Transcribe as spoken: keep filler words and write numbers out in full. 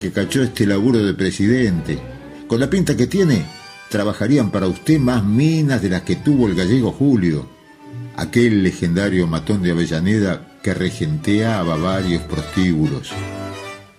que cachó este laburo de presidente. Con la pinta que tiene, trabajarían para usted más minas de las que tuvo el gallego Julio, aquel legendario matón de Avellaneda que regenteaba varios prostíbulos.